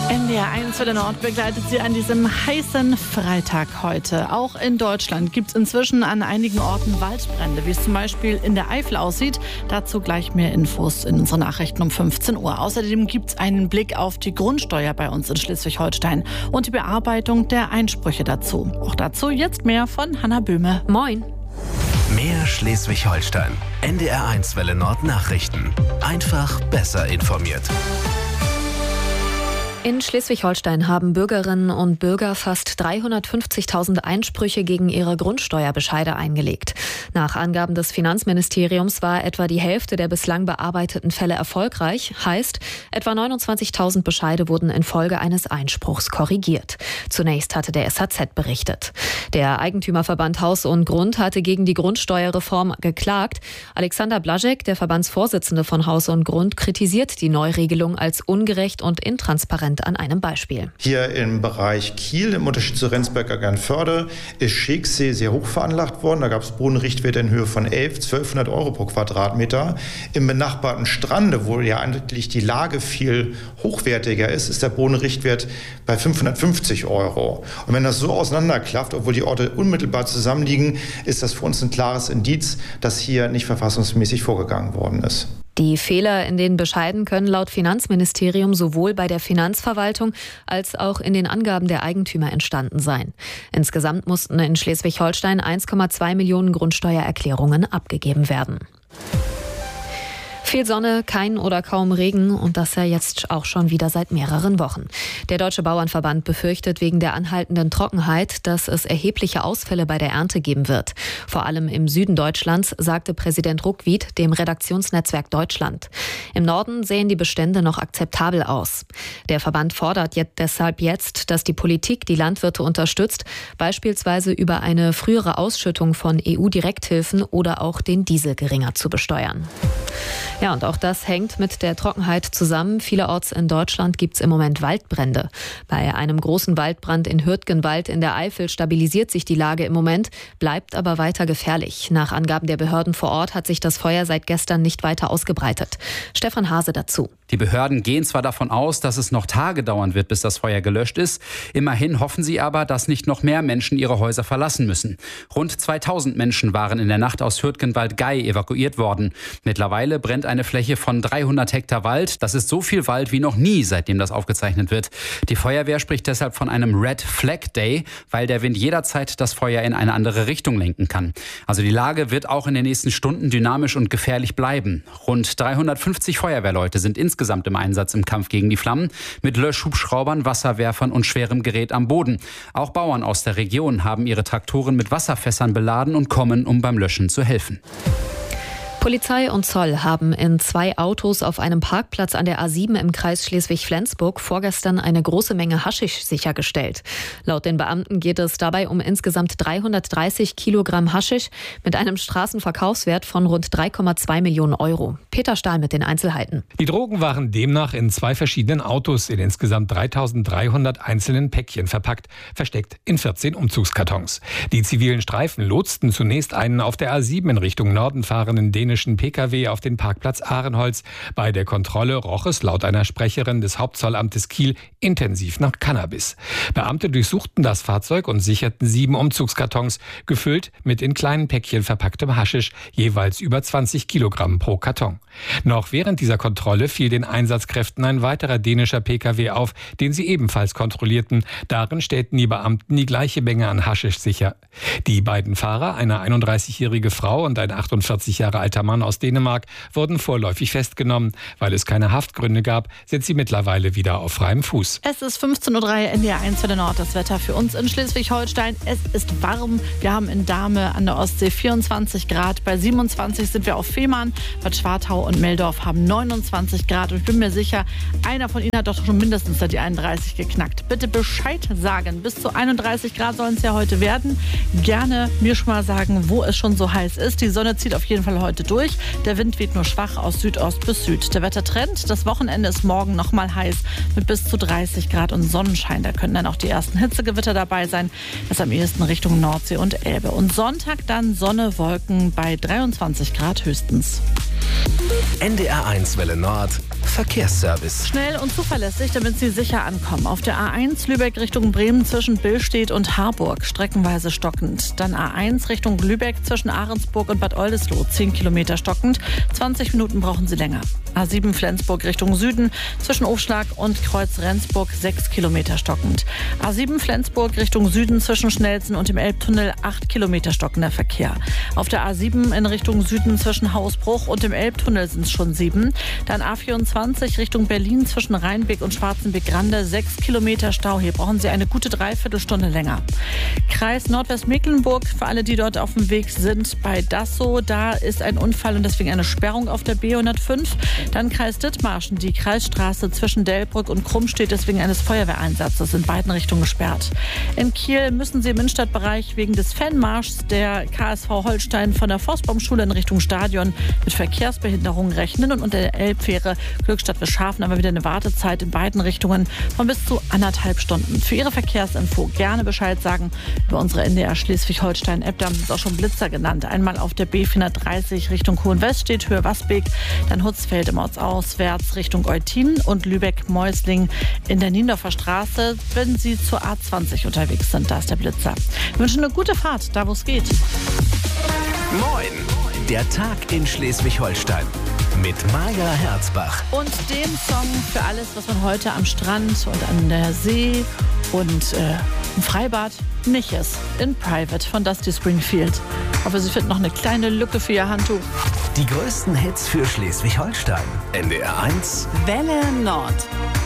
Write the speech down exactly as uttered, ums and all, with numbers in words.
N D R eins für den Nord begleitet Sie an diesem heißen Freitag heute. Auch in Deutschland gibt es inzwischen an einigen Orten Waldbrände, wie es zum Beispiel in der Eifel aussieht. Dazu gleich mehr Infos in unseren Nachrichten um fünfzehn Uhr. Außerdem gibt es einen Blick auf die Grundsteuer bei uns in Schleswig-Holstein und die Bearbeitung der Einsprüche dazu. Auch dazu jetzt mehr von Hanna Böhme. Moin. Mehr Schleswig-Holstein. N D R eins Welle Nord Nachrichten. Einfach besser informiert. In Schleswig-Holstein haben Bürgerinnen und Bürger fast dreihundertfünfzigtausend Einsprüche gegen ihre Grundsteuerbescheide eingelegt. Nach Angaben des Finanzministeriums war etwa die Hälfte der bislang bearbeiteten Fälle erfolgreich. Heißt, etwa neunundzwanzigtausend Bescheide wurden infolge eines Einspruchs korrigiert. Zunächst hatte der S H Z berichtet. Der Eigentümerverband Haus und Grund hatte gegen die Grundsteuerreform geklagt. Alexander Blaschek, der Verbandsvorsitzende von Haus und Grund, kritisiert die Neuregelung als ungerecht und intransparent an einem Beispiel. Hier im Bereich Kiel, im Unterschied zu Rendsberg-Eckernförde, ist Scheeksee sehr hoch veranlagt worden. Da gab es Bodenrichtwerte in Höhe von elf, zwölfhundert Euro pro Quadratmeter. Im benachbarten Strande, wo ja eigentlich die Lage viel hochwertiger ist, ist der Bodenrichtwert bei fünfhundertfünfzig Euro. Und wenn das so auseinanderklafft, obwohl die Orte unmittelbar zusammenliegen, ist das für uns ein klares Indiz, dass hier nicht verfassungsmäßig vorgegangen worden ist. Die Fehler in den Bescheiden können laut Finanzministerium sowohl bei der Finanzverwaltung als auch in den Angaben der Eigentümer entstanden sein. Insgesamt mussten in Schleswig-Holstein eins Komma zwei Millionen Grundsteuererklärungen abgegeben werden. Viel Sonne, kein oder kaum Regen und das ja jetzt auch schon wieder seit mehreren Wochen. Der Deutsche Bauernverband befürchtet wegen der anhaltenden Trockenheit, dass es erhebliche Ausfälle bei der Ernte geben wird. Vor allem im Süden Deutschlands, sagte Präsident Ruckwied dem Redaktionsnetzwerk Deutschland. Im Norden sehen die Bestände noch akzeptabel aus. Der Verband fordert jetzt deshalb jetzt, dass die Politik die Landwirte unterstützt, beispielsweise über eine frühere Ausschüttung von E U-Direkthilfen oder auch den Diesel geringer zu besteuern. Ja, und auch das hängt mit der Trockenheit zusammen. Vielerorts in Deutschland gibt es im Moment Waldbrände. Bei einem großen Waldbrand in Hürtgenwald in der Eifel stabilisiert sich die Lage im Moment, bleibt aber weiter gefährlich. Nach Angaben der Behörden vor Ort hat sich das Feuer seit gestern nicht weiter ausgebreitet. Stefan Hase dazu. Die Behörden gehen zwar davon aus, dass es noch Tage dauern wird, bis das Feuer gelöscht ist. Immerhin hoffen sie aber, dass nicht noch mehr Menschen ihre Häuser verlassen müssen. Rund zweitausend Menschen waren in der Nacht aus Hürtgenwald-Gei evakuiert worden. Mittlerweile brennt eine Fläche von dreihundert Hektar Wald. Das ist so viel Wald wie noch nie, seitdem das aufgezeichnet wird. Die Feuerwehr spricht deshalb von einem Red Flag Day, weil der Wind jederzeit das Feuer in eine andere Richtung lenken kann. Also die Lage wird auch in den nächsten Stunden dynamisch und gefährlich bleiben. Rund dreihundertfünfzig Feuerwehrleute sind insgesamt im Einsatz im Kampf gegen die Flammen, mit Löschhubschraubern, Wasserwerfern und schwerem Gerät am Boden. Auch Bauern aus der Region haben ihre Traktoren mit Wasserfässern beladen und kommen, um beim Löschen zu helfen. Polizei und Zoll haben in zwei Autos auf einem Parkplatz an der A sieben im Kreis Schleswig-Flensburg vorgestern eine große Menge Haschisch sichergestellt. Laut den Beamten geht es dabei um insgesamt dreihundertdreißig Kilogramm Haschisch mit einem Straßenverkaufswert von rund drei Komma zwei Millionen Euro. Peter Stahl mit den Einzelheiten. Die Drogen waren demnach in zwei verschiedenen Autos in insgesamt dreitausenddreihundert einzelnen Päckchen verpackt, versteckt in vierzehn Umzugskartons. Die zivilen Streifen lotsten zunächst einen auf der A sieben in Richtung Norden fahrenden dänischen P K W auf den Parkplatz Ahrenholz. Bei der Kontrolle roch es laut einer Sprecherin des Hauptzollamtes Kiel intensiv nach Cannabis. Beamte durchsuchten das Fahrzeug und sicherten sieben Umzugskartons, gefüllt mit in kleinen Päckchen verpacktem Haschisch, jeweils über zwanzig Kilogramm pro Karton. Noch während dieser Kontrolle fiel den Einsatzkräften ein weiterer dänischer P K W auf, den sie ebenfalls kontrollierten. Darin stellten die Beamten die gleiche Menge an Haschisch sicher. Die beiden Fahrer, eine einunddreißigjährige Frau und ein achtundvierzig Jahre alter Mann aus Dänemark, wurden vorläufig festgenommen. Weil es keine Haftgründe gab, sind sie mittlerweile wieder auf freiem Fuß. Es ist fünfzehn Uhr drei, N D R eins für den Nord. Das Wetter für uns in Schleswig-Holstein. Es ist warm. Wir haben in Dahme an der Ostsee vierundzwanzig Grad. Bei siebenundzwanzig sind wir auf Fehmarn. Bad Schwartau und Meldorf haben neunundzwanzig Grad. Und ich bin mir sicher, einer von Ihnen hat doch schon mindestens die einunddreißig geknackt. Bitte Bescheid sagen. Bis zu einunddreißig Grad sollen es ja heute werden. Gerne mir schon mal sagen, wo es schon so heiß ist. Die Sonne zieht auf jeden Fall heute durch. Der Wind weht nur schwach aus Südost bis Süd. Der Wettertrend, das Wochenende ist morgen noch mal heiß mit bis zu dreißig Grad und Sonnenschein. Da können dann auch die ersten Hitzegewitter dabei sein. Das am ehesten Richtung Nordsee und Elbe. Und Sonntag dann Sonne, Wolken bei dreiundzwanzig Grad höchstens. N D R eins Welle Nord Verkehrsservice. Schnell und zuverlässig, damit Sie sicher ankommen. Auf der A eins Lübeck Richtung Bremen zwischen Billstedt und Harburg streckenweise stockend. Dann A eins Richtung Lübeck zwischen Ahrensburg und Bad Oldesloe zehn Kilometer stockend. zwanzig Minuten brauchen Sie länger. A sieben Flensburg Richtung Süden zwischen Aufschlag und Kreuz Rendsburg sechs Kilometer stockend. A sieben Flensburg Richtung Süden zwischen Schnelsen und dem Elbtunnel acht Kilometer stockender Verkehr. Auf der A sieben in Richtung Süden zwischen Hausbruch und dem Elbtunnel sind es schon sieben. Dann A vierundzwanzig Richtung Berlin zwischen Rheinbeck und Schwarzenbeck-Grande sechs Kilometer Stau. Hier brauchen Sie eine gute Dreiviertelstunde länger. Kreis Nordwestmecklenburg, für alle, die dort auf dem Weg sind, bei Dassow, da ist ein Unfall und deswegen eine Sperrung auf der B hundertfünf. Dann Kreis Dithmarschen, die Kreisstraße zwischen Delbrück und Krumm steht deswegen eines Feuerwehreinsatzes in beiden Richtungen gesperrt. In Kiel müssen Sie im Innenstadtbereich wegen des Fanmarschs der K S V Holstein von der Forstbaumschule in Richtung Stadion mit Verkehrsbehinderungen rechnen und unter der Elbfähre Glückstadt-Wischhafen aber wieder eine Wartezeit in beiden Richtungen von bis zu anderthalb Stunden. Für Ihre Verkehrsinfo gerne Bescheid sagen über unsere N D R Schleswig-Holstein-App. Da haben Sie es auch schon Blitzer genannt. Einmal auf der B vierhundertdreißig Richtung Hohenwest steht Höhe Wasbeek, dann Hutzfeld im Ortsauswärts Richtung Eutin und Lübeck-Meusling in der Niendorfer Straße, wenn Sie zur A zwanzig unterwegs sind. Da ist der Blitzer. Wir wünschen eine gute Fahrt, da wo es geht. Moin! Der Tag in Schleswig-Holstein mit Maja Herzbach. Und dem Song für alles, was man heute am Strand und an der See und äh, im Freibad nicht ist. In Private von Dusty Springfield. Ich hoffe, Sie finden noch eine kleine Lücke für Ihr Handtuch. Die größten Hits für Schleswig-Holstein. N D R eins Welle Nord.